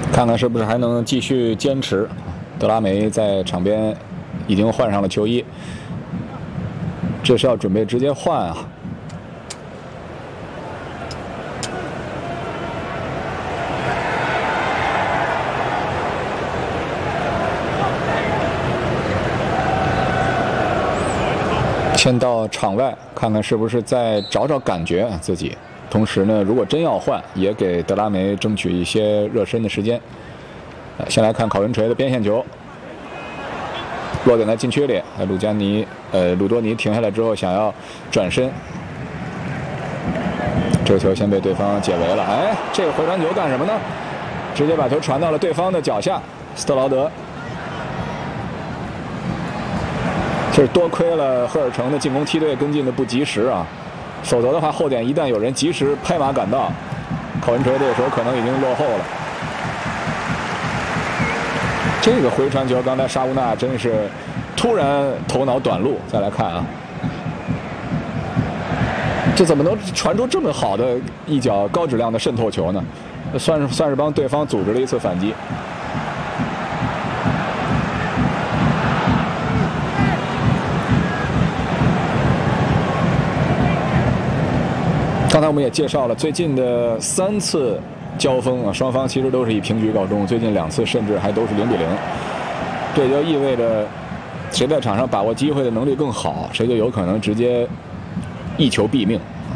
看看是不是还能继续坚持。德拉梅在场边已经换上了球衣，这是要准备直接换啊。先到场外看看是不是再找找感觉啊自己。同时呢，如果真要换，也给德拉梅争取一些热身的时间。先来看考文锤的边线球，落点在禁区里。鲁多尼停下来之后想要转身，这个球先被对方解围了。哎，这个回传球干什么呢？直接把球传到了对方的脚下，斯特劳德。这是多亏了赫尔城的进攻梯队跟进的不及时啊，否则的话后点一旦有人及时拍马赶到，考文锤这个时候可能已经落后了。这个回传球，刚才沙乌纳真是突然头脑短路。再来看啊，这怎么能传出这么好的一脚高质量的渗透球呢？算是帮对方组织了一次反击。刚才我们也介绍了最近的3次交锋啊，双方其实都是以平局告终，最近2次甚至还都是0-0。这就意味着谁在场上把握机会的能力更好，谁就有可能直接一球毙命。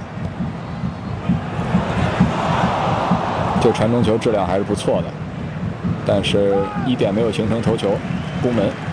这传中球质量还是不错的，但是1点没有形成头球，攻门。